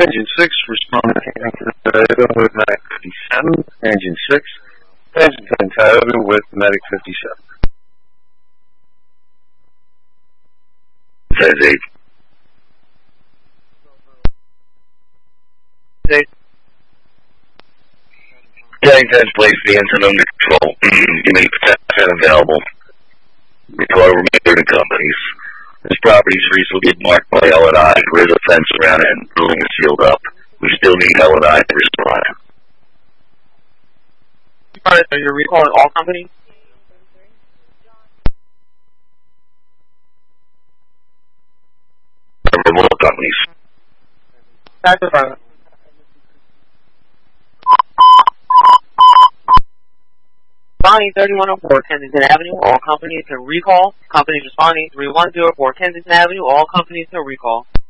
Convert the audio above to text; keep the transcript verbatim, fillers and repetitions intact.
Engine six, responding to with Medic fifty-seven. Engine six, Engine ten Tioga with Medic fifty-seven. Says eight. Eight. Getting ten place the engine under control. Give me protection available. Record remainder companies. This property's recently marked by L and I. There is a fence around it and the building is sealed up. We still need L and I to respond. Alright, so you're recalling all companies? Remote companies. That's the front. Responding thirty-one oh four Kensington Avenue, all companies can recall. Companies responding three one zero four Kensington Avenue, all companies can recall.